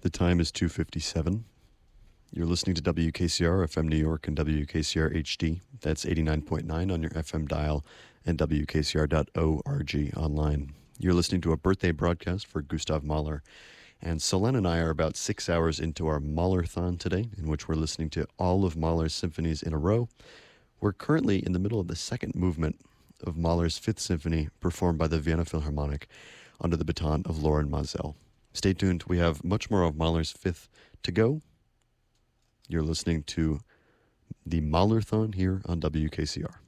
The time is 2:57. You're listening to WKCR FM New York and WKCR HD. That's 89.9 on your FM dial and WKCR.org online. You're listening to a birthday broadcast for Gustav Mahler. And Selene and I are about 6 hours into our Mahler-thon today, in which we're listening to all of Mahler's symphonies in a row. We're currently in the middle of the second movement of Mahler's Fifth Symphony, performed by the Vienna Philharmonic under the baton of Loren Maazel. Stay tuned. We have much more of Mahler's Fifth to go. You're listening to the Mahler-thon here on WKCR.